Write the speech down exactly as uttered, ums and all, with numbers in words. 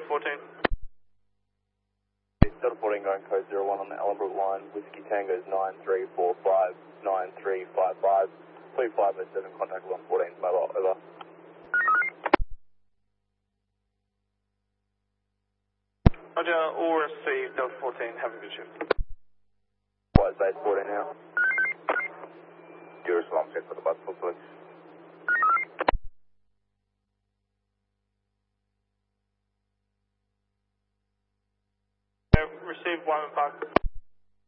fourteen. Delta fourteen going code zero one on the Ellenbrook line. Whiskey Tango's nine three four five nine three five five. Three five oh seven, contact one fourteen, mobile, over. Roger, all received, Delta fourteen, have a good shift. White base fourteen now. Do a response check for the bus, please. Received one and five.